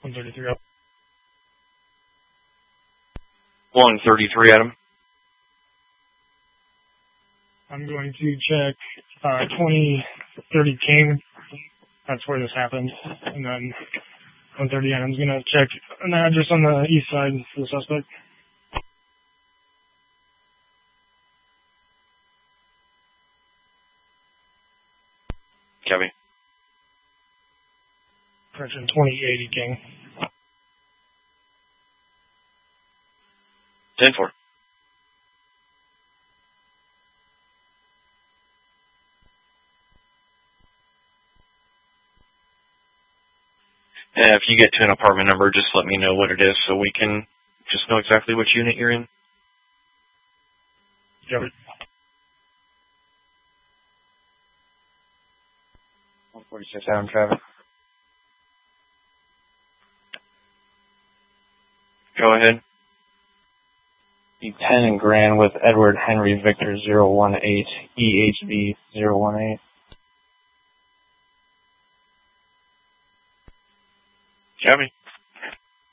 133. 133, Adam. I'm going to check 2030 King. That's where this happened. And then 130 Adam's going to check an address on the east side for the suspect. Copy. Correction, 2080 King. 10-4. If you get to an apartment number, just let me know what it is so we can just know exactly which unit you're in. Yep. 146 Adam traffic. Go ahead. The 10 in Grand with Edward Henry Victor 018, EHB 018. Copy.